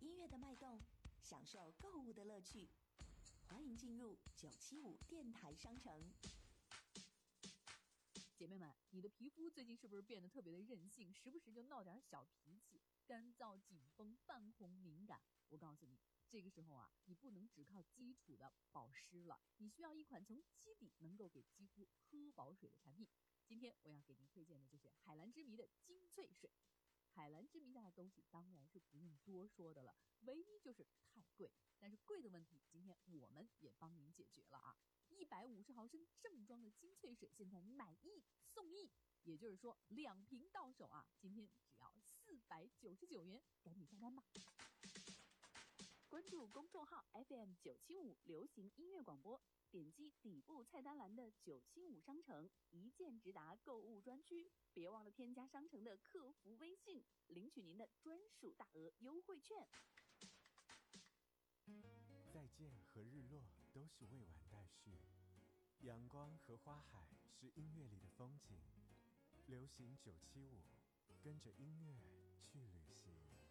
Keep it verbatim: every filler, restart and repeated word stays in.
音乐的脉动，享受购物的乐趣。欢迎进入九七五电台商城。 姐妹们，你的皮肤最近是不是变得特别的任性，时不时就闹点小脾气，干燥、紧绷、泛红、敏感？我告诉你，这个时候啊，你不能只靠基础的保湿了，你需要一款从基底能够给肌肤喝饱水的产品。今天我要给您推荐的就是海蓝之谜的精粹水。海蓝之谜家的东西当然是不用多说的了，唯一就是太贵。但是贵的问题，今天我们也帮您解决了啊！一百五十毫升正装的精粹水，现在买一送一，也就是说两瓶到手啊！今天只要四百九十九元，赶紧下单吧！关注公众号 F M 九七五流行音乐广播，点击底部菜单栏的九七五商城，一键直达购物专区。别忘了添加商城的客服微信，领取您的专属大额优惠券。 再见和日落都是未完待续，阳光和花海是音乐里的风景。流行九七五，跟着音乐去旅行。